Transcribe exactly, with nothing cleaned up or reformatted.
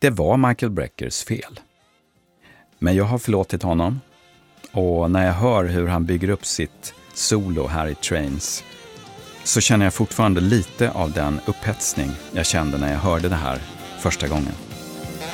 Det var Michael Breckers fel. Men jag har förlåtit honom. Och när jag hör hur han bygger upp sitt solo här i Trains så känner jag fortfarande lite av den upphetsning jag kände när jag hörde det här första gången.